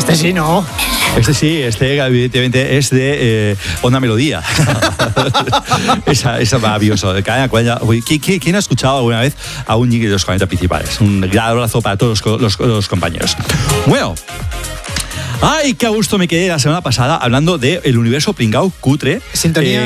Este sí, ¿no? Este evidentemente es de Onda Melodía. esa maravilloso. ¿Quién ha escuchado alguna vez a un Ñiqui de los 40 principales? Un gran abrazo para todos los compañeros. Bueno. ¡Ay, qué a gusto me quedé la semana pasada hablando del universo pringao cutre! Sintonía